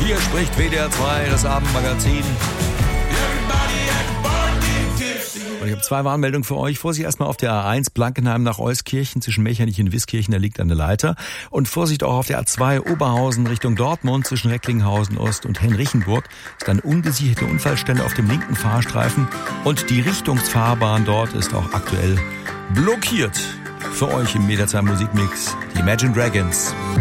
Hier spricht WDR 2, das Abendmagazin. Und ich habe 2 Warnmeldungen für euch. Vorsicht erstmal auf der A1 Blankenheim nach Euskirchen zwischen Mechernich und Wiskirchen, da liegt eine Leiter. Und Vorsicht auch auf der A2 Oberhausen Richtung Dortmund zwischen Recklinghausen Ost und Henrichenburg. Ist eine ungesicherte Unfallstelle auf dem linken Fahrstreifen. Und die Richtungsfahrbahn dort ist auch aktuell blockiert. Für euch im Meterzeit Musikmix die Imagine Dragons.